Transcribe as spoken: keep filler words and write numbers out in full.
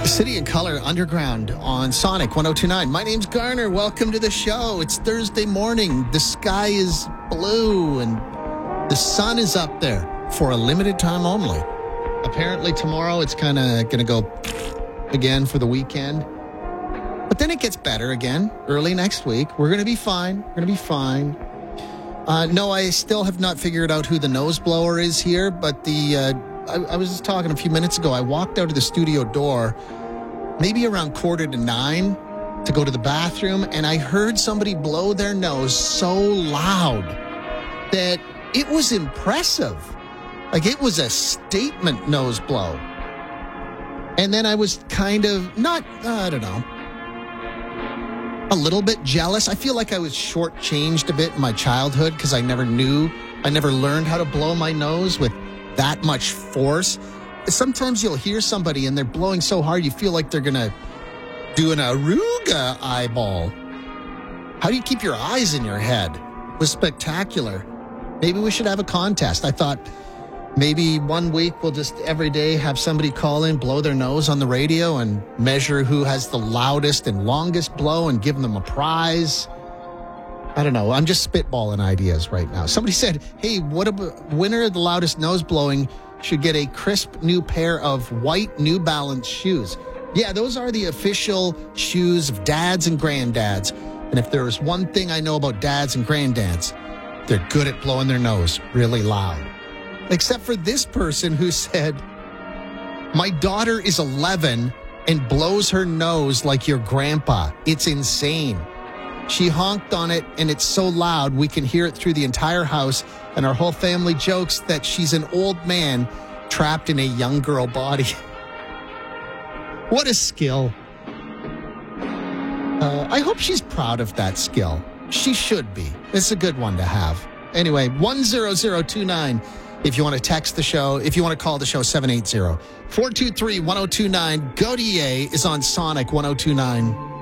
City and Color Underground on Sonic one oh two point nine. My name's Garner. Welcome to the show. It's Thursday morning. The sky is blue and the sun is up there for a limited time only. Apparently tomorrow it's kind of going to go again for the weekend. But then it gets better again early next week. We're going to be fine. We're going to be fine. Uh, no, I still have not figured out who the nose blower is here, but the uh, I, I was just talking a few minutes ago. I walked out of the studio door maybe around quarter to nine to go to the bathroom, and I heard somebody blow their nose so loud that it was impressive. Like, it was a statement nose blow. And then I was kind of not, uh, I don't know, a little bit jealous. I feel like I was shortchanged a bit in my childhood because I never knew, I never learned how to blow my nose with that much force. Sometimes you'll hear somebody and they're blowing so hard you feel like they're going to do an Aruga eyeball. How do you keep your eyes in your head? It was spectacular. Maybe we should have a contest. I thought maybe one week we'll just every day have somebody call in, blow their nose on the radio and measure who has the loudest and longest blow and give them a prize. I don't know. I'm just spitballing ideas right now. Somebody said, hey, what a winner of the loudest nose blowing should get a crisp new pair of white New Balance shoes. Yeah, those are the official shoes of dads and granddads. And if there is one thing I know about dads and granddads, they're good at blowing their nose really loud. Except for this person who said, my daughter is eleven and blows her nose like your grandpa. It's insane. She honked on it, and it's so loud we can hear it through the entire house, and our whole family jokes that she's an old man trapped in a young girl body. What a skill. Uh, I hope she's proud of that skill. She should be. It's a good one to have. Anyway, one zero zero two nine if you want to text the show. If you want to call the show, seven eight zero, four two three, one oh two nine. Gautier is on Sonic one oh two nine.